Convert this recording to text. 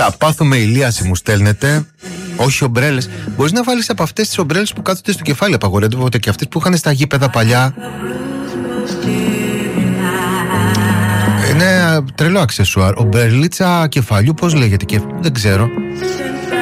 Θα πάθουμε ηλίαση, μου στέλνετε. Όχι ομπρέλες. Μπορείς να βάλεις από αυτές τις ομπρέλες που κάθονται στο κεφάλι, απαγορεύονται, και αυτές που είχαν στα γήπεδα παλιά. Είναι τρελό αξεσουάρ. Ομπρελίτσα κεφαλιού, πώς λέγεται, και δεν ξέρω.